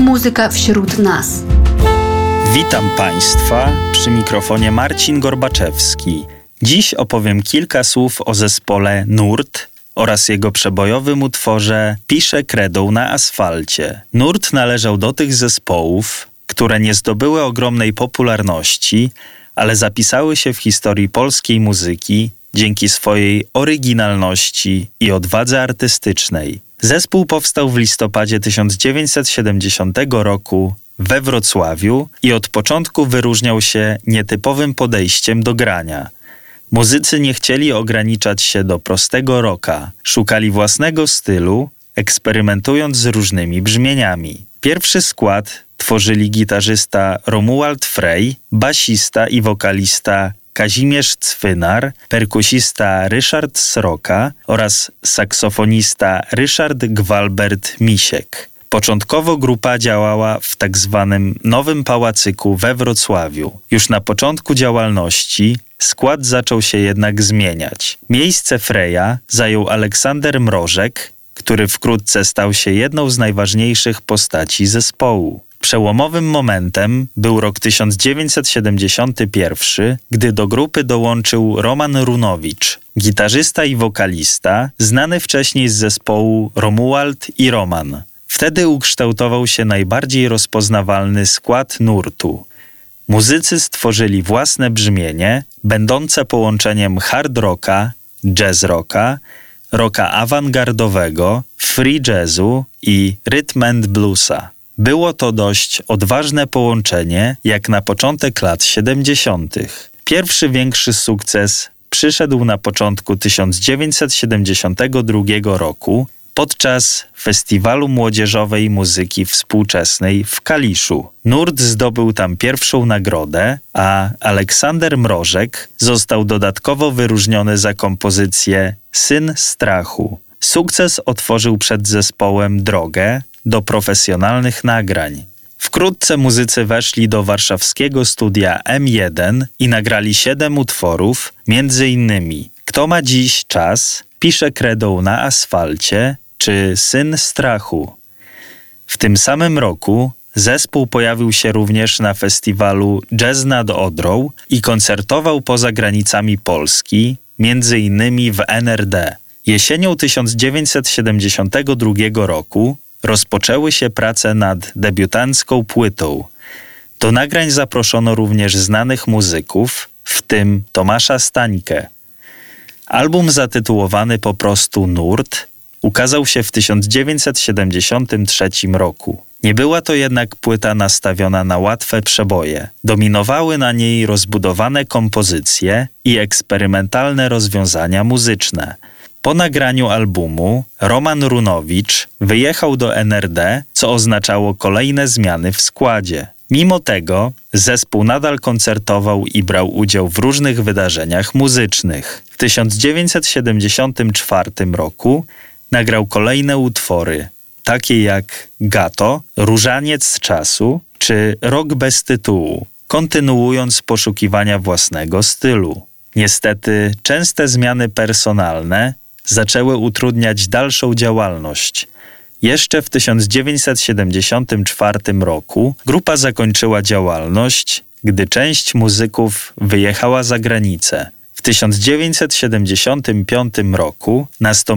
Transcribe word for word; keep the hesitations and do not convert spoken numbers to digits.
Muzyka wśród nas. Witam Państwa, przy mikrofonie Marcin Gorbaczewski. Dziś opowiem kilka słów o zespole Nurt oraz jego przebojowym utworze Piszę kredą na asfalcie. Nurt należał do tych zespołów, które nie zdobyły ogromnej popularności, ale zapisały się w historii polskiej muzyki dzięki swojej oryginalności i odwadze artystycznej. Zespół powstał w listopadzie tysiąc dziewięćset siedemdziesiątego roku we Wrocławiu i od początku wyróżniał się nietypowym podejściem do grania. Muzycy nie chcieli ograniczać się do prostego rocka, szukali własnego stylu, eksperymentując z różnymi brzmieniami. Pierwszy skład tworzyli gitarzysta Romuald Frey, basista i wokalista Kazimierz Cwynar, perkusista Ryszard Sroka oraz saksofonista Ryszard Gwalbert-Misiek. Początkowo grupa działała w tak zwanym Nowym Pałacyku we Wrocławiu. Już na początku działalności skład zaczął się jednak zmieniać. Miejsce Freya zajął Aleksander Mrożek, który wkrótce stał się jedną z najważniejszych postaci zespołu. Przełomowym momentem był rok tysiąc dziewięćset siedemdziesiąty pierwszy, gdy do grupy dołączył Roman Runowicz, gitarzysta i wokalista, znany wcześniej z zespołu Romuald i Roman. Wtedy ukształtował się najbardziej rozpoznawalny skład Nurtu. Muzycy stworzyli własne brzmienie, będące połączeniem hard rocka, jazz rocka, rocka awangardowego, free jazzu i rhythm and bluesa. Było to dość odważne połączenie, jak na początek lat siedemdziesiątych. Pierwszy większy sukces przyszedł na początku tysiąc dziewięćset siedemdziesiątego drugiego roku podczas Festiwalu Młodzieżowej Muzyki Współczesnej w Kaliszu. Nurt zdobył tam pierwszą nagrodę, a Aleksander Mrożek został dodatkowo wyróżniony za kompozycję Syn Strachu. Sukces otworzył przed zespołem drogę do profesjonalnych nagrań. Wkrótce muzycy weszli do warszawskiego studia M jeden i nagrali siedem utworów, między innymi Kto ma dziś czas, Piszę kredą na asfalcie czy Syn Strachu. W tym samym roku zespół pojawił się również na festiwalu Jazz nad Odrą i koncertował poza granicami Polski, między innymi w N R D. Jesienią tysiąc dziewięćset siedemdziesiątego drugiego roku rozpoczęły się prace nad debiutancką płytą. Do nagrań zaproszono również znanych muzyków, w tym Tomasza Stańkę. Album zatytułowany po prostu Nurt ukazał się w tysiąc dziewięćset siedemdziesiątym trzecim roku. Nie była to jednak płyta nastawiona na łatwe przeboje. Dominowały na niej rozbudowane kompozycje i eksperymentalne rozwiązania muzyczne. Po nagraniu albumu Roman Runowicz wyjechał do N R D, co oznaczało kolejne zmiany w składzie. Mimo tego zespół nadal koncertował i brał udział w różnych wydarzeniach muzycznych. W tysiąc dziewięćset siedemdziesiątym czwartym roku nagrał kolejne utwory, takie jak Gato, Różaniec z czasu czy Rok bez tytułu, kontynuując poszukiwania własnego stylu. Niestety częste zmiany personalne zaczęły utrudniać dalszą działalność. Jeszcze w tysiąc dziewięćset siedemdziesiątym czwartym roku grupa zakończyła działalność, gdy część muzyków wyjechała za granicę. W tysiąc dziewięćset siedemdziesiątym piątym roku nastąpiło